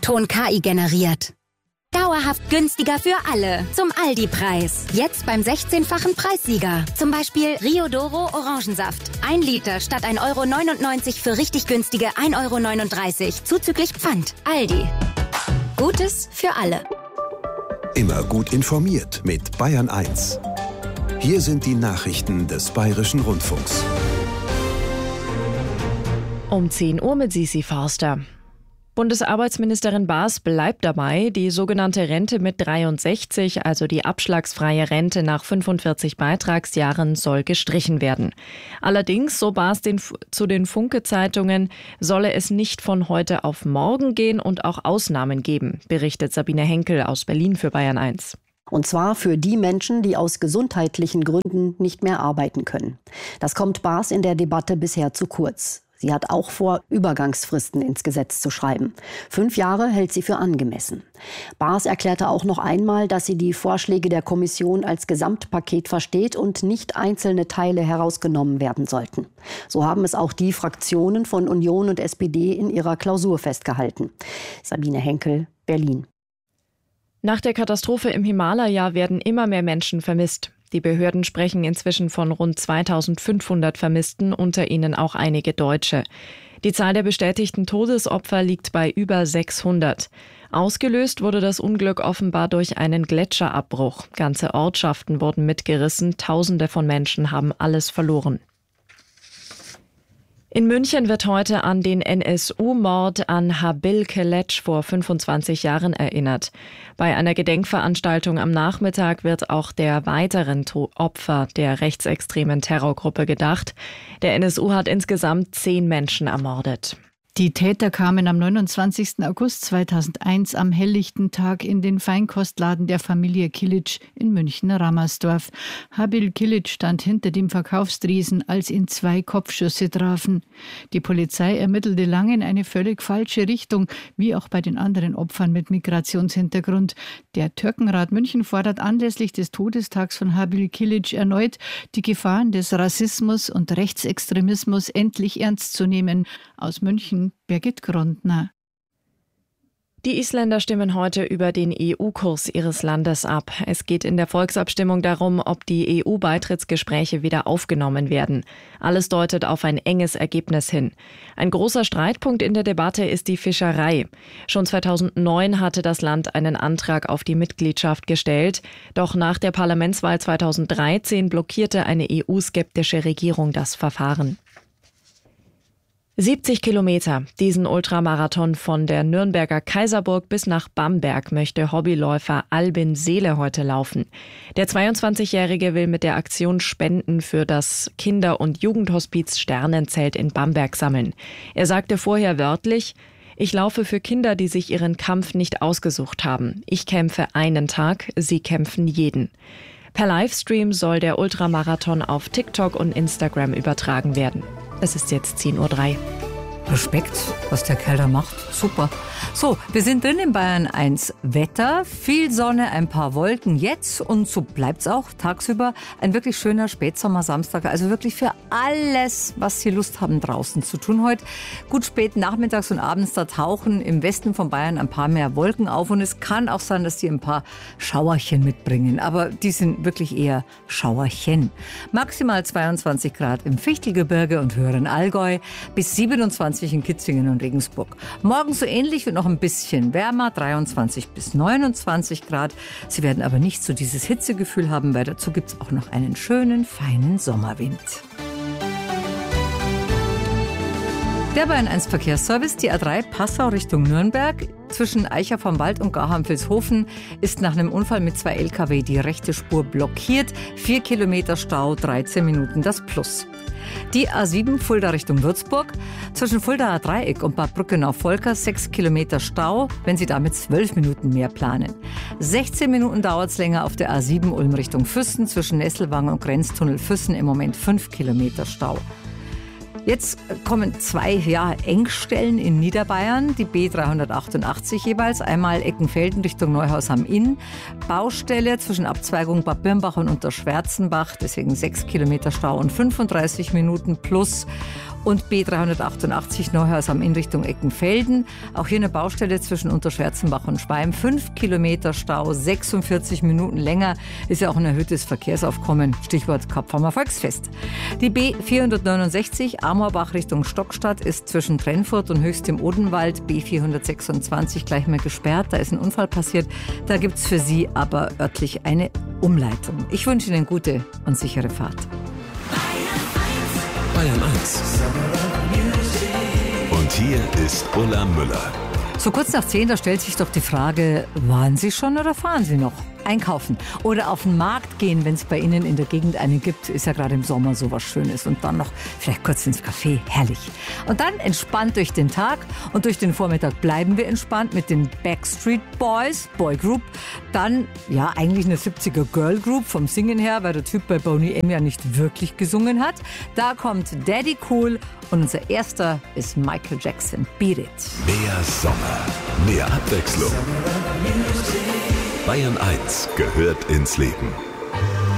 O-Ton KI generiert. Dauerhaft günstiger für alle. Zum Aldi-Preis. Jetzt beim 16-fachen Preissieger. Zum Beispiel Rio Doro Orangensaft. 1 Liter statt 1,99 € für richtig günstige 1,39 € zuzüglich Pfand. Aldi. Gutes für alle. Immer gut informiert mit Bayern 1. Hier sind die Nachrichten des Bayerischen Rundfunks. Um 10 Uhr mit Sisi Forster. Bundesarbeitsministerin Baas bleibt dabei, die sogenannte Rente mit 63, also die abschlagsfreie Rente nach 45 Beitragsjahren, soll gestrichen werden. Allerdings, so Baas zu den Funke-Zeitungen, solle es nicht von heute auf morgen gehen und auch Ausnahmen geben, berichtet Sabine Henkel aus Berlin für Bayern 1. Und zwar für die Menschen, die aus gesundheitlichen Gründen nicht mehr arbeiten können. Das kommt Baas in der Debatte bisher zu kurz. Sie hat auch vor, Übergangsfristen ins Gesetz zu schreiben. 5 Jahre hält sie für angemessen. Baas erklärte auch noch einmal, dass sie die Vorschläge der Kommission als Gesamtpaket versteht und nicht einzelne Teile herausgenommen werden sollten. So haben es auch die Fraktionen von Union und SPD in ihrer Klausur festgehalten. Sabine Henkel, Berlin. Nach der Katastrophe im Himalaya werden immer mehr Menschen vermisst. Die Behörden sprechen inzwischen von rund 2500 Vermissten, unter ihnen auch einige Deutsche. Die Zahl der bestätigten Todesopfer liegt bei über 600. Ausgelöst wurde das Unglück offenbar durch einen Gletscherabbruch. Ganze Ortschaften wurden mitgerissen, Tausende von Menschen haben alles verloren. In München wird heute an den NSU-Mord an Habil Keleç vor 25 Jahren erinnert. Bei einer Gedenkveranstaltung am Nachmittag wird auch der weiteren Opfer der rechtsextremen Terrorgruppe gedacht. Der NSU hat insgesamt 10 Menschen ermordet. Die Täter kamen am 29. August 2001 am helllichten Tag in den Feinkostladen der Familie Kilic in München-Rammersdorf. Habil Kilic stand hinter dem Verkaufstriesen, als ihn 2 Kopfschüsse trafen. Die Polizei ermittelte lange in eine völlig falsche Richtung, wie auch bei den anderen Opfern mit Migrationshintergrund. Der Türkenrat München fordert anlässlich des Todestags von Habil Kilic erneut, die Gefahren des Rassismus und Rechtsextremismus endlich ernst zu nehmen. Aus München Birgit Grundner. Die Isländer stimmen heute über den EU-Kurs ihres Landes ab. Es geht in der Volksabstimmung darum, ob die EU-Beitrittsgespräche wieder aufgenommen werden. Alles deutet auf ein enges Ergebnis hin. Ein großer Streitpunkt in der Debatte ist die Fischerei. Schon 2009 hatte das Land einen Antrag auf die Mitgliedschaft gestellt. Doch nach der Parlamentswahl 2013 blockierte eine EU-skeptische Regierung das Verfahren. 70 Kilometer. Diesen Ultramarathon von der Nürnberger Kaiserburg bis nach Bamberg möchte Hobbyläufer Albin Seele heute laufen. Der 22-Jährige will mit der Aktion Spenden für das Kinder- und Jugendhospiz Sternenzelt in Bamberg sammeln. Er sagte vorher wörtlich: Ich laufe für Kinder, die sich ihren Kampf nicht ausgesucht haben. Ich kämpfe einen Tag, sie kämpfen jeden. Per Livestream soll der Ultramarathon auf TikTok und Instagram übertragen werden. Es ist jetzt 10:03 Uhr. Respekt, was der Kerl da macht. Super. So, wir sind drin in Bayern 1. Wetter, viel Sonne, ein paar Wolken jetzt und so bleibt's auch tagsüber. Ein wirklich schöner Spätsommer-Samstag, also wirklich für alles, was Sie Lust haben draußen zu tun heute. Gut spät nachmittags und abends, da tauchen im Westen von Bayern ein paar mehr Wolken auf und es kann auch sein, dass die ein paar Schauerchen mitbringen, aber die sind wirklich eher Schauerchen. Maximal 22 Grad im Fichtelgebirge und höheren Allgäu, bis 27 in Kitzingen und Regensburg. Morgen so ähnlich und noch ein bisschen wärmer, 23 bis 29 Grad. Sie werden aber nicht so dieses Hitzegefühl haben, weil dazu gibt es auch noch einen schönen, feinen Sommerwind. Der Bayern 1 Verkehrsservice, die A3 Passau Richtung Nürnberg. Zwischen Eicher vom Wald und Garham-Vilshofen ist nach einem Unfall mit 2 LKW die rechte Spur blockiert. 4 Kilometer Stau, 13 Minuten das Plus. Die A7 Fulda Richtung Würzburg. Zwischen Fuldaer Dreieck und Bad Brückenau-Volker 6 Kilometer Stau, wenn Sie damit 12 Minuten mehr planen. 16 Minuten dauert es länger auf der A7 Ulm Richtung Füssen. Zwischen Nesselwang und Grenztunnel Füssen im Moment 5 Kilometer Stau. Jetzt kommen 2 Engstellen in Niederbayern, die B388 jeweils, einmal Eckenfelden Richtung Neuhaus am Inn, Baustelle zwischen Abzweigung Bad Birnbach und Unterschwärzenbach, deswegen 6 Kilometer Stau und 35 Minuten plus. und B388 Neuhaus am Inn Richtung Eckenfelden. Auch hier eine Baustelle zwischen Unterschwärzenbach und Schweim. 5 Kilometer Stau, 46 Minuten länger. Ist ja auch ein erhöhtes Verkehrsaufkommen. Stichwort Kapfarmer Volksfest. Die B469 Amorbach Richtung Stockstadt ist zwischen Trennfurt und Höchst im Odenwald. B426 gleich mal gesperrt. Da ist ein Unfall passiert. Da gibt es für Sie aber örtlich eine Umleitung. Ich wünsche Ihnen gute und sichere Fahrt. Bayern 1. Und hier ist Ulla Müller. So kurz nach 10, da stellt sich doch die Frage, waren Sie schon oder fahren Sie noch? Einkaufen oder auf den Markt gehen, wenn es bei Ihnen in der Gegend einen gibt, ist ja gerade im Sommer so was Schönes. Und dann noch vielleicht kurz ins Café, herrlich. Und dann entspannt durch den Tag und durch den Vormittag bleiben wir entspannt mit den Backstreet Boys, Boy Group. Dann, ja, eigentlich eine 70er Girl Group vom Singen her, weil der Typ bei Boney M ja nicht wirklich gesungen hat. Da kommt Daddy Cool und unser erster ist Michael Jackson. Beat It. Mehr Sommer, mehr Abwechslung. Bayern 1 gehört ins Leben.